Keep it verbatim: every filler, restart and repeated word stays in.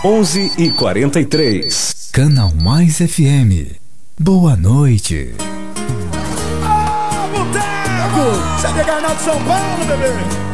onze e quarenta e três. Canal Mais F M. Boa noite. Ah, Boteco! Você é de Garnal de São Paulo, bebê?